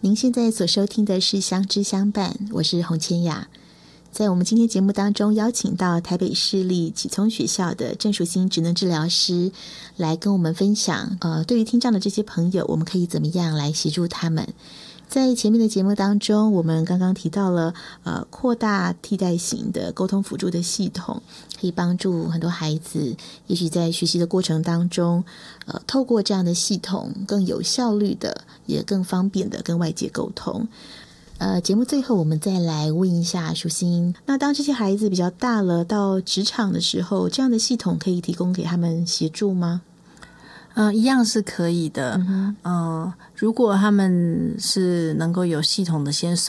您现在所收听的是相知相伴，我是洪千雅。在我们今天节目当中，邀请到台北市立启聪学校的郑淑馨职能治疗师来跟我们分享，对于听障的这些朋友，我们可以怎么样来协助他们。在前面的节目当中，我们刚刚提到了扩大替代型的沟通辅助的系统，可以帮助很多孩子，也许在学习的过程当中，透过这样的系统，更有效率的，也更方便的跟外界沟通。节目最后我们再来问一下淑馨，那当这些孩子比较大了，到职场的时候，这样的系统可以提供给他们协助吗？ 一样是可以的。如果他们是能够有系统的先